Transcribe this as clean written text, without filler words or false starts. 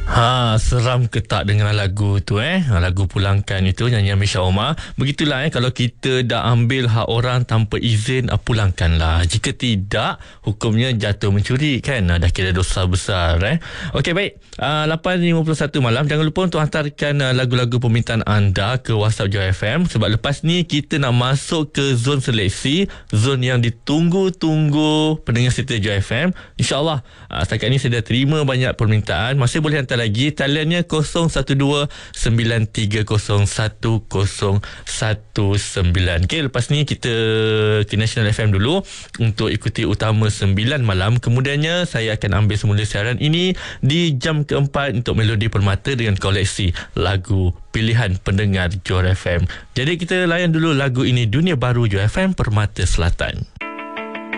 Seram ke tak dengan lagu tu lagu Pulangkan itu nyanyian Misha Omar. Begitulah kalau kita dah ambil hak orang tanpa izin, pulangkanlah. Jika tidak, hukumnya jatuh mencuri kan. Dah kira dosa besar Okey, baik. 8.51 malam. Jangan lupa untuk hantarkan lagu-lagu permintaan anda ke WhatsApp Joy FM, sebab lepas ni kita nak masuk ke zon seleksi, zon yang ditunggu-tunggu pendengar setia Joy FM. InsyaAllah setakat ni saya dah terima banyak permintaan. Masih boleh hantar lagi. Taliannya 0123011019. Okey, lepas ni kita ke National FM dulu untuk ikuti utama 9 malam. Kemudiannya saya akan ambil semula siaran ini di jam keempat untuk Melodi Permata dengan koleksi lagu pilihan pendengar Joy FM. Jadi kita layan dulu lagu ini, Dunia Baru Joy FM Permata Selatan.